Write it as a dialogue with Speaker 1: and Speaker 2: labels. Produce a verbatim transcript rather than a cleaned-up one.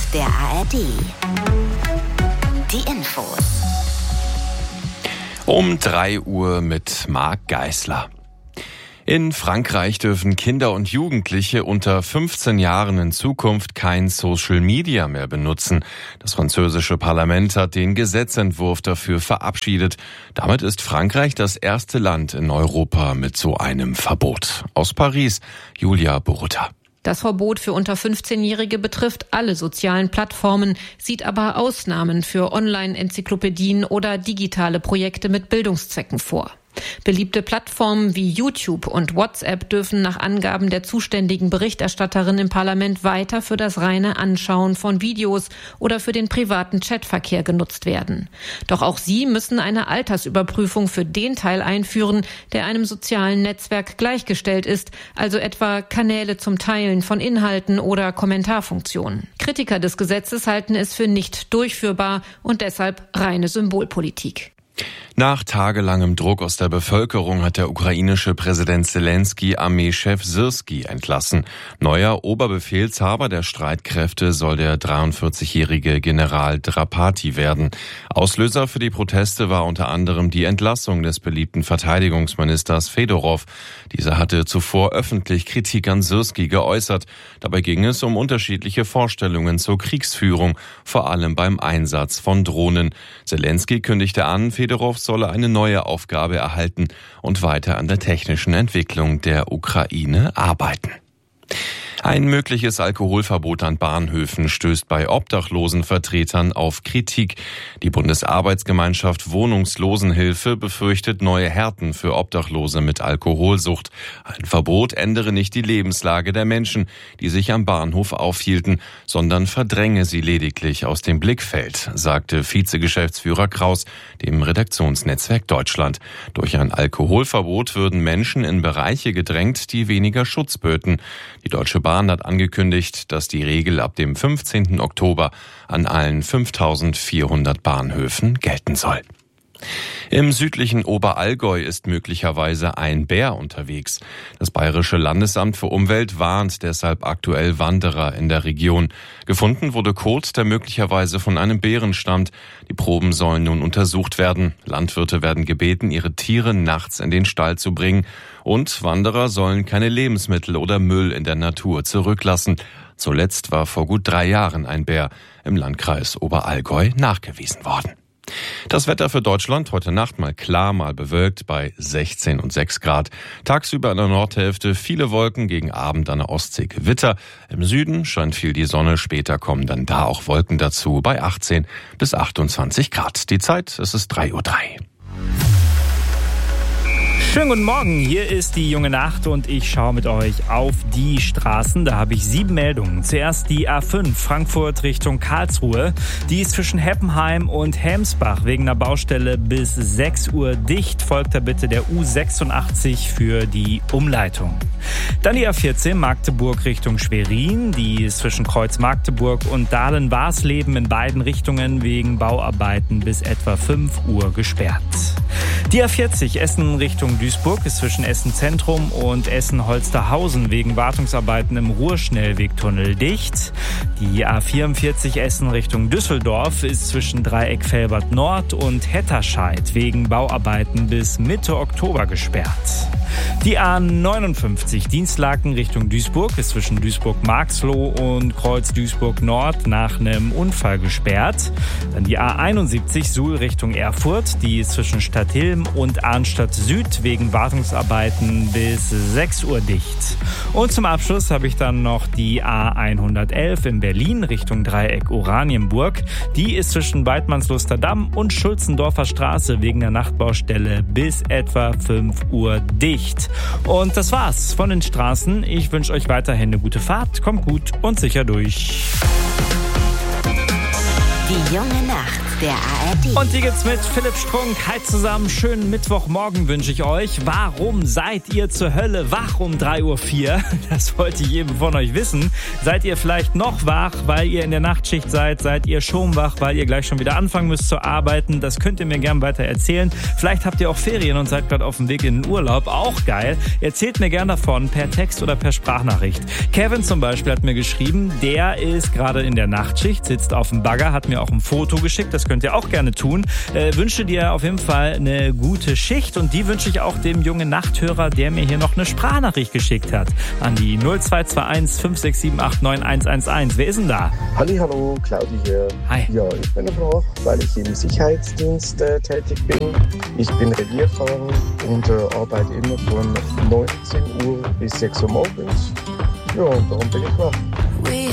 Speaker 1: der A R D. Die Infos.
Speaker 2: Um drei Uhr mit Marc Geisler. In Frankreich dürfen Kinder und Jugendliche unter fünfzehn Jahren in Zukunft kein Social Media mehr benutzen. Das französische Parlament hat den Gesetzentwurf dafür verabschiedet. Damit ist Frankreich das erste Land in Europa mit so einem Verbot. Aus Paris, Julia Borutta.
Speaker 3: Das Verbot für unter fünfzehnjährige betrifft alle sozialen Plattformen, sieht aber Ausnahmen für Online-Enzyklopädien oder digitale Projekte mit Bildungszwecken vor. Beliebte Plattformen wie YouTube und WhatsApp dürfen nach Angaben der zuständigen Berichterstatterin im Parlament weiter für das reine Anschauen von Videos oder für den privaten Chatverkehr genutzt werden. Doch auch sie müssen eine Altersüberprüfung für den Teil einführen, der einem sozialen Netzwerk gleichgestellt ist, also etwa Kanäle zum Teilen von Inhalten oder Kommentarfunktionen. Kritiker des Gesetzes halten es für nicht durchführbar und deshalb reine Symbolpolitik.
Speaker 2: Nach tagelangem Druck aus der Bevölkerung hat der ukrainische Präsident Selenskyj Armeechef Syrskij entlassen. Neuer Oberbefehlshaber der Streitkräfte soll der dreiundvierzigjährige General Drapati werden. Auslöser für die Proteste war unter anderem die Entlassung des beliebten Verteidigungsministers Fedorov. Dieser hatte zuvor öffentlich Kritik an Syrskij geäußert. Dabei ging es um unterschiedliche Vorstellungen zur Kriegsführung, vor allem beim Einsatz von Drohnen. Selenskyj kündigte an, Fedorov solle eine neue Aufgabe erhalten und weiter an der technischen Entwicklung der Ukraine arbeiten. Ein mögliches Alkoholverbot an Bahnhöfen stößt bei Obdachlosenvertretern auf Kritik. Die Bundesarbeitsgemeinschaft Wohnungslosenhilfe befürchtet neue Härten für Obdachlose mit Alkoholsucht. Ein Verbot ändere nicht die Lebenslage der Menschen, die sich am Bahnhof aufhielten, sondern verdränge sie lediglich aus dem Blickfeld, sagte Vizegeschäftsführer Kraus dem Redaktionsnetzwerk Deutschland. Durch ein Alkoholverbot würden Menschen in Bereiche gedrängt, die weniger Schutz böten. Die Deutsche Bahn hat angekündigt, dass die Regel ab dem fünfzehnten Oktober an allen fünftausendvierhundert Bahnhöfen gelten soll. Im südlichen Oberallgäu ist möglicherweise ein Bär unterwegs. Das Bayerische Landesamt für Umwelt warnt deshalb aktuell Wanderer in der Region. Gefunden wurde Kot, der möglicherweise von einem Bären stammt. Die Proben sollen nun untersucht werden. Landwirte werden gebeten, ihre Tiere nachts in den Stall zu bringen. Und Wanderer sollen keine Lebensmittel oder Müll in der Natur zurücklassen. Zuletzt war vor gut drei Jahren ein Bär im Landkreis Oberallgäu nachgewiesen worden. Das Wetter für Deutschland heute Nacht mal klar, mal bewölkt bei sechzehn und sechs Grad. Tagsüber in der Nordhälfte viele Wolken, gegen Abend an der Ostsee Gewitter. Im Süden scheint viel die Sonne, später kommen dann da auch Wolken dazu bei achtzehn bis achtundzwanzig Grad. Die Zeit, es ist drei Uhr drei.
Speaker 4: Schönen guten Morgen, hier ist die junge Nacht und ich schaue mit euch auf die Straßen. Da habe ich sieben Meldungen. Zuerst die A fünf Frankfurt Richtung Karlsruhe. Die ist zwischen Heppenheim und Helmsbach wegen einer Baustelle bis sechs Uhr dicht. Folgt da bitte der U sechsundachtzig für die Umleitung. Dann die A vierzehn Magdeburg Richtung Schwerin. Die ist zwischen Kreuz Magdeburg und Dahlen-Warsleben in beiden Richtungen wegen Bauarbeiten bis etwa fünf Uhr gesperrt. Die A vierzig Essen Richtung Duisburg ist zwischen Essen Zentrum und Essen Holsterhausen wegen Wartungsarbeiten im Ruhrschnellwegtunnel dicht. Die A vierundvierzig Essen Richtung Düsseldorf ist zwischen Dreieck Velbert Nord und Hetterscheid wegen Bauarbeiten bis Mitte Oktober gesperrt. Die A neunundfünfzig Dienstlaken Richtung Duisburg ist zwischen Duisburg-Marxloh und Kreuz Duisburg Nord nach einem Unfall gesperrt. Dann die A einundsiebzig Suhl Richtung Erfurt, die ist zwischen Stadthilm und Arnstadt Süd wegen Wartungsarbeiten bis sechs Uhr dicht. Und zum Abschluss habe ich dann noch die A hundertelf in Berlin Richtung Dreieck Oranienburg. Die ist zwischen Weidmannsluster-Damm und Schulzendorfer Straße wegen der Nachtbaustelle bis etwa fünf Uhr dicht. Und das war's von den Straßen. Ich wünsche euch weiterhin eine gute Fahrt. Kommt gut und sicher durch.
Speaker 1: Die junge Nacht. der A R D.
Speaker 4: Und die gibt's mit Philipp Strunk. Hi zusammen, schönen Mittwochmorgen wünsche ich euch. Warum seid ihr zur Hölle wach um drei Uhr vier? Das wollte ich jedem von euch wissen. Seid ihr vielleicht noch wach, weil ihr in der Nachtschicht seid? Seid ihr schon wach, weil ihr gleich schon wieder anfangen müsst zu arbeiten? Das könnt ihr mir gern weiter erzählen. Vielleicht habt ihr auch Ferien und seid gerade auf dem Weg in den Urlaub. Auch geil. Erzählt mir gern davon per Text oder per Sprachnachricht. Kevin zum Beispiel hat mir geschrieben, der ist gerade in der Nachtschicht, sitzt auf dem Bagger, hat mir auch ein Foto geschickt. Das könnt ihr auch gerne tun. Äh, wünsche dir auf jeden Fall eine gute Schicht und die wünsche ich auch dem jungen Nachthörer, der mir hier noch eine Sprachnachricht geschickt hat. An die null zwei zwei eins fünf sechs sieben acht neun eins eins eins. Wer ist denn da?
Speaker 5: Halli, hallo, Claudi hier.
Speaker 4: Hi.
Speaker 5: Ja, ich bin wach, weil ich im Sicherheitsdienst äh, tätig bin. Ich bin Revierfahrer und äh, arbeite immer von neunzehn Uhr bis sechs Uhr morgens. Ja, und darum bin ich wach.